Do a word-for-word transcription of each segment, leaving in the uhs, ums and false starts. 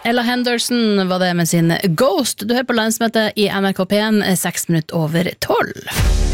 Ella Henderson var det med sin Ghost. Du hører på landsmøtet i N R K P en, seks minutter over tolv.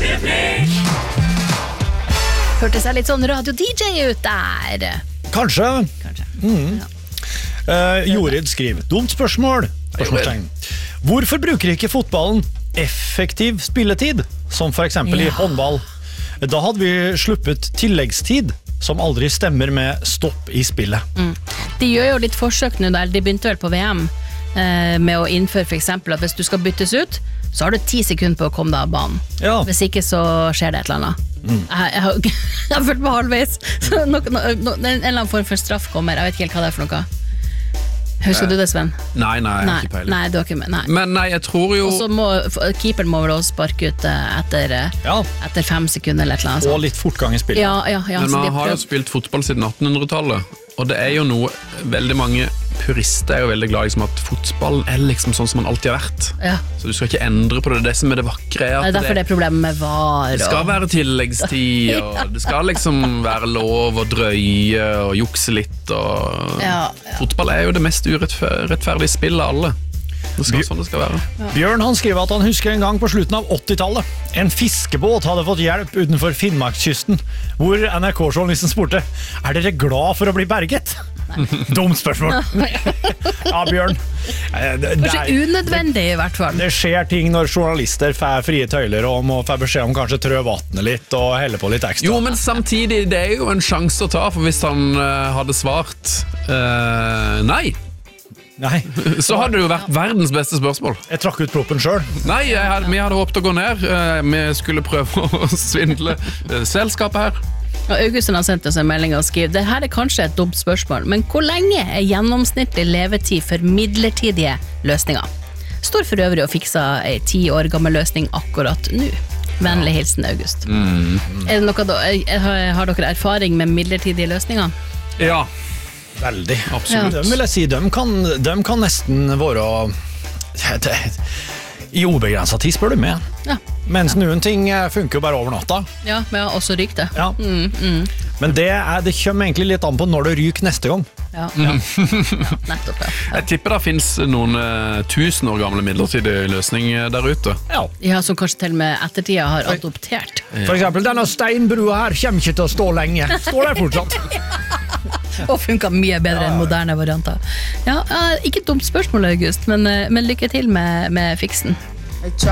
Hørte seg litt sånn radio-D J ut der. Kanskje. Kanskje. Mm. Ja. Uh, Jorid skriver, dumt spørsmål. Spørsmålstegn. Hvorfor bruker ikke fotballen effektiv spilletid, som for eksempel ja. I håndball? Da hadde vi sluppet tilleggstid, som aldri stemmer med stopp i spillet. Mm. De gjør jo litt forsøk nå der, de begynte vel på V M eh, med å innføre for eksempel at hvis du skal byttes ut, så har du ti sekunder på å komme deg av banen. Ja. Hvis ikke så skjer det et eller annet. Mm. Jeg, jeg, har, jeg har følt på halvveis, så no, no, no, en eller annen form for straff kommer, jeg vet ikke helt hva det er for noe. Husker du det, Sven? Nei, nei, jeg har ikke peiling. Nei, du har ikke med, nei. Men nei, jeg tror jo... Og så må, keeperen må vel også sparke ut etter, ja. etter fem sekunder eller et eller annet. Og litt fortgang i spillet. Ja, ja, ja, Men man har jo spilt fotball siden attenhundretallet, og det er jo noe, veldig mange purister er jo veldig glad liksom, at fotballen er liksom sånn som man alltid har vært. Ja. Så du skal ikke endre på det, det som er det vakre. Det er derfor det er problemet med var. Det skal og... være tilleggstid, og det skal liksom være lov å drøye og jukse litt. Og... Ja, ja. Fotball er jo det mest urettferdige spillet av alle. Det skal sånn det skal være. Ja. Bjørn han skriver at han husker en gang på slutten av åttitallet. En fiskebåt hadde fått hjelp utenfor Finnmarkskysten, hvor N R K-journalisten spurte, er dere glad for å bli berget? Dumt spørsmål. Ja, Bjørn. Det, det er unødvendig i hvert fall. Det skjer ting når journalister får frie tøyler og må få beskjed om kanskje trø vattnet litt og helle på litt ekstra. Jo, men samtidig, det er jo en sjanse å ta, for hvis han uh, hadde svart uh, nei, Nei. så hadde det jo vært verdens beste spørsmål. Jeg trakk ut proppen selv. Nei, jeg hadde, vi hadde håpet å gå ned. Vi skulle prøve å svindle selskapet her. Og August har sendt oss en melding og skriver, det her er kanskje et dumt spørsmål, men hvor lenge er gjennomsnittlig levetid for midlertidige løsninger? Står for øvrig og fikser en ti år gammel løsning akkurat nå. Vennlig hilsen, August. Mm. Er det noe, har, har dere erfaring med midlertidige løsninger? Ja. Veldig, absolutt. Ja. De vil jeg si, de kan, de kan nesten være i ubegrenset tid, spør du med. Ja. Mens ja. Noen ting funker jo bare over natta. Ja, men ja, også ryk det. Ja. Mm, mm. Men det, er, det kommer egentlig litt an på når det ryker neste gang. Ja, ja. ja nettopp, ja. Jeg tipper det finnes noen uh, tusen år gamle midlertidige løsninger der ute. Ja. ja, som kanskje til og med ettertida har adoptert. For eksempel, denne steinbrua her kommer ikke til å stå lenge. Står der fortsatt. Og funker mye bedre ja. Enn moderne varianter. Ja, ikke et dumt spørsmål, August, men, men lykke til med, med fiksen.